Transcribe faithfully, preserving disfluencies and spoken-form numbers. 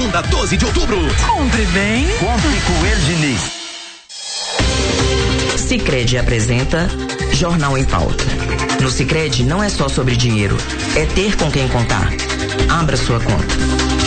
segunda, doze de outubro. Compre bem. Compre com ele, Diniz. Sicredi apresenta Jornal em Pauta. No Sicredi não é só sobre dinheiro, é ter com quem contar. Abra sua conta.